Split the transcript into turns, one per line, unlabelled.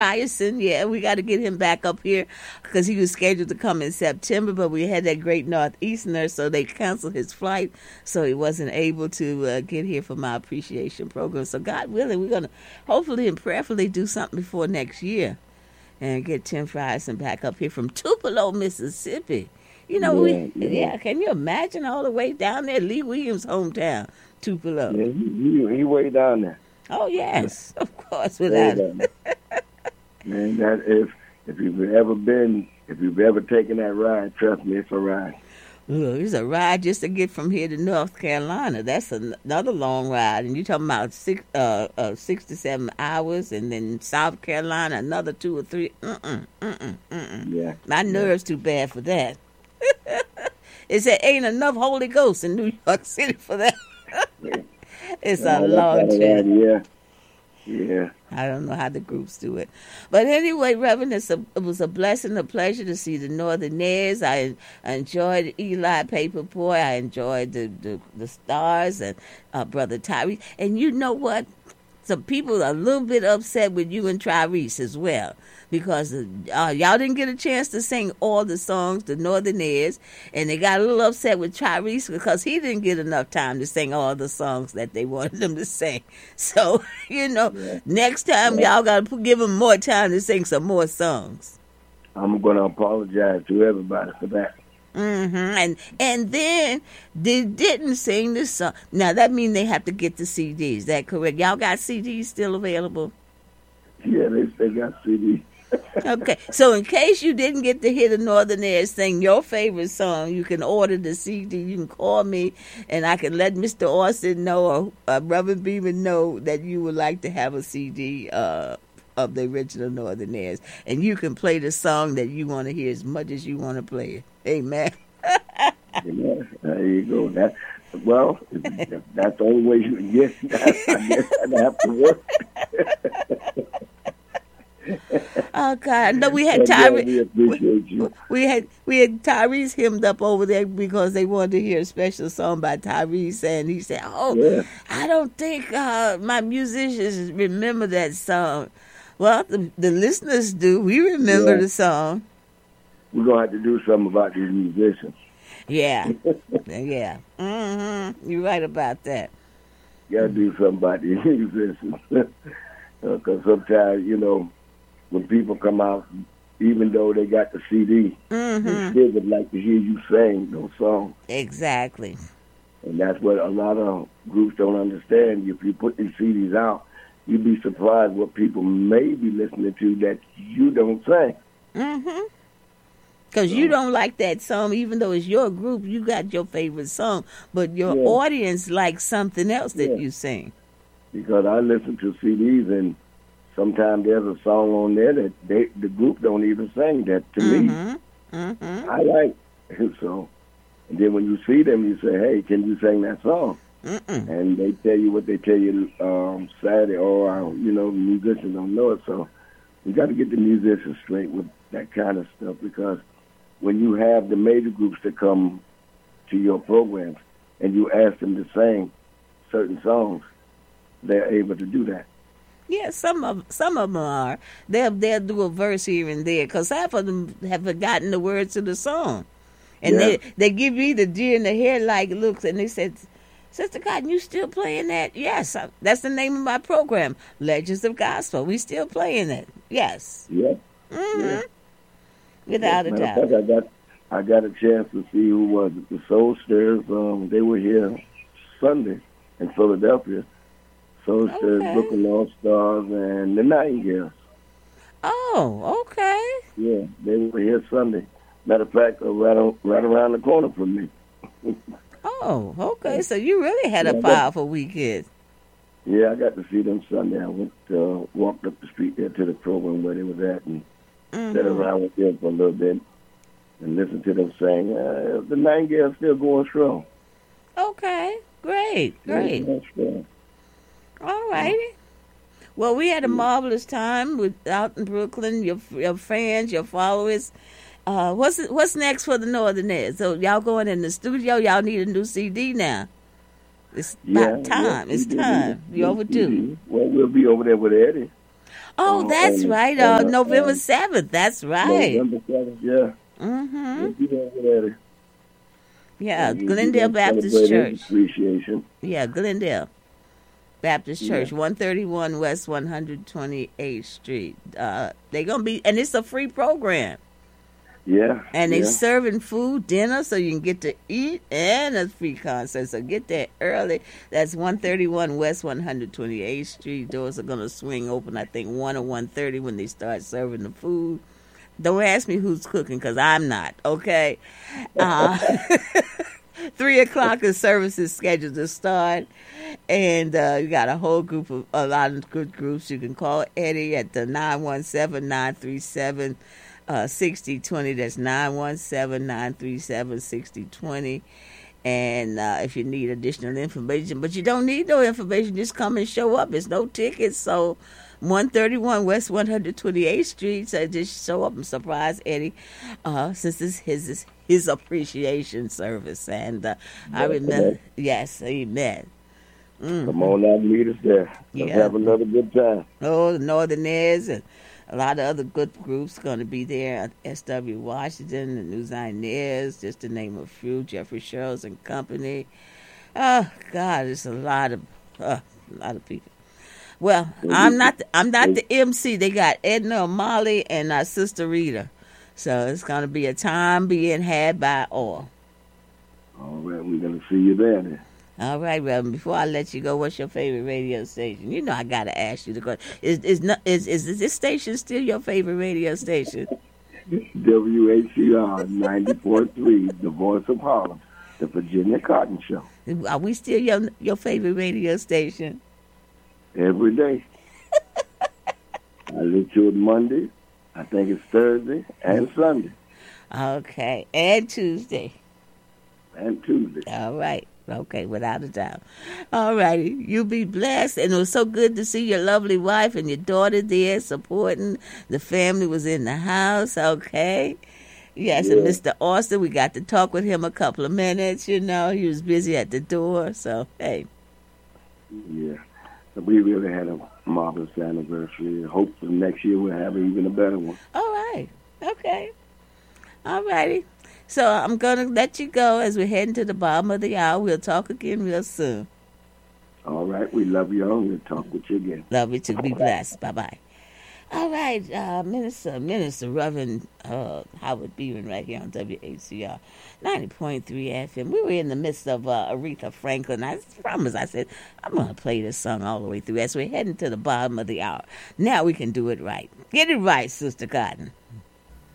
Ryerson, yeah, we got to get him back up here because he was scheduled to come in September, but we had that great Northeasterner, so they canceled his flight, so he wasn't able to get here for my appreciation program. So God willing, we're going to hopefully and prayerfully do something before next year and get Tim Ryerson back up here from Tupelo, Mississippi. You know, can you imagine all the way down there, Lee Williams' hometown, Tupelo?
Yeah, he way down there.
Oh, yes, of course, without it.
Man, that if you've ever taken that ride, trust me, it's a ride.
It's a ride just to get from here to North Carolina. That's another long ride, and you're talking about 6 to 7 hours, and then South Carolina another 2 or 3.
Yeah,
my nerves too bad for that. It said ain't enough Holy Ghost in New York City for that. It's a long trip.
Yeah.
I don't know how the groups do it. But anyway, Reverend, it was a blessing, a pleasure to see the Northernaires. I enjoyed Eli Paperboy. I enjoyed the Stars and Brother Tyrese. And you know what? Some people are a little bit upset with you and Tyrese as well, because y'all didn't get a chance to sing all the songs, the Northernaires, and they got a little upset with Tyrese because he didn't get enough time to sing all the songs that they wanted him to sing. So, next time y'all got to give him more time to sing some more songs.
I'm going to apologize to everybody for that.
And then they didn't sing this song. Now that means they have to get the CDs. Is that correct? Y'all got CDs still available?
Yeah, they got CDs.
Okay, so in case you didn't get to hear the Northernaires sing your favorite song, you can order the CD. You can call me, and I can let Mr. Austin know or Reverend Beeman know that you would like to have a CD of the original Northernaires, and you can play the song that you want to hear as much as you want to play it. Amen.
Yeah, there you go. That's the only way you can get that. I guess I'd have to work.
Oh God! No, we had Tyrese. We had Tyrese hymned up over there because they wanted to hear a special song by Tyrese, and he said, I don't think my musicians remember that song. Well, the listeners do. We remember the song.
We're gonna have to do something about these musicians.
Yeah, yeah. You're right about that.
Got to do something about these musicians, because sometimes when people come out, even though they got the CD, they still would like to hear you sing those songs.
Exactly.
And that's what a lot of groups don't understand. If you put these CDs out, you'd be surprised what people may be listening to that you don't sing.
Because you don't like that song, even though it's your group, you got your favorite song, but your audience likes something else that you sing. Because
I listen to CDs, and sometimes there's a song on there that the group don't even sing that to me. I like. So, and then when you see them, you say, hey, can you sing that song? And they tell you what they tell you Saturday, or, the musicians don't know it. So we got to get the musicians straight with that kind of stuff, because when you have the major groups that come to your programs and you ask them to sing certain songs, they're able to do that.
Yeah, some of them are. They'll do a verse here and there, because half of them have forgotten the words to the song, and they give me the deer in the headlight looks, and they said, Sister Cotton, you still playing that? Yes, that's the name of my program, Legends of Gospel. We still playing it. Yes.
Yeah.
Without a doubt.
I got a chance to see who was it. The Soul Stirrers. They were here Sunday in Philadelphia. Soul Stirrers, Brooklyn All Stars, and the Nightingales.
Oh, okay.
Yeah, they were here Sunday. Matter of fact, right around the corner from me.
Oh, okay. So you really had a powerful weekend.
Yeah, I got to see them Sunday. I went walked up the street there to the program where they was at, and sat around with them for a little bit and listened to them sing. The Nightingale's still going strong.
Okay, great. All righty. Well, we had a marvelous time out in Brooklyn. Your fans, your followers. What's next for the Northernaires? So y'all going in the studio? Y'all need a new CD now. It's about time. It's time. You're overdue.
Well, we'll be over there with Eddie.
Oh, that's right. November 7th. That's right.
November 7th, yeah.
Mm-hmm.
We'll be there with Eddie.
Yeah,
We'll
Glendale
be there
Baptist
celebrating
Church.
his appreciation.
Yeah, Glendale Baptist Church,
Yeah.
131 West 128th Street. They're going to be, and it's a free program.
Yeah.
And they
yeah.
serving food, dinner, so you can get to eat, and a free concert. So get there early. That's 131 West 128th Street. Doors are going to swing open, I think, 1 or 1:30 when they start serving the food. Don't ask me who's cooking, because I'm not, okay? 3 o'clock, the service is scheduled to start. And you got a whole group of, a lot of good groups. You can call Eddie at the 917-937 6020. That's 917-937-6020. And if you need additional information, but you don't need no information, just come and show up. It's no tickets. So 131 West 128th Street. So just show up and surprise Eddie, since it's his appreciation service. And I remember, yes, amen. Mm-hmm.
Come on out and meet us there. Let's have another good time.
Oh, the Northerners and a lot of other good groups going to be there. S.W. Washington, the New Zioners, just to name a few. Jeffrey Sherrills and Company. Oh God, it's a lot of people. Well, I'm not the MC. They got Edna O'Malley and our Sister Rita, so it's going to be a time being had by all.
All right, we're going to see you there then.
All right, Reverend. Before I let you go, what's your favorite radio station? You know I gotta ask you the question. Is this station still your favorite radio station?
WHCR 90.3, the voice of Harlem, the Virginia Cotton Show.
Are we still your favorite radio station?
Every day. I listen to it Monday. I think it's Thursday and Sunday.
Okay, and Tuesday.
And Tuesday.
All right. Okay, without a doubt. All righty. You be blessed. And it was so good to see your lovely wife and your daughter there supporting. The family was in the house. Okay. Yes, yeah. And Mr. Austin, we got to talk with him a couple of minutes. You know, he was busy at the door. So, hey.
Yeah. We really had a marvelous anniversary. Hopefully next year we'll have even a better one.
All right. Okay. All righty. So I'm going to let you go as we're heading to the bottom of the hour. We'll talk again real soon.
All right. We love you all. We'll talk with you again.
Love you too. Be blessed. Bye-bye. All right. Minister Reverend Howard Beeman right here on WHCR 90.3 FM. We were in the midst of Aretha Franklin. I promised, I said, I'm going to play this song all the way through as we're heading to the bottom of the hour. Now we can do it right. Get it right, Sister Cotton.